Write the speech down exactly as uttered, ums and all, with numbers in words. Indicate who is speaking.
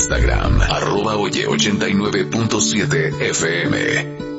Speaker 1: Instagram, arroba oye ochenta y nueve punto siete F M.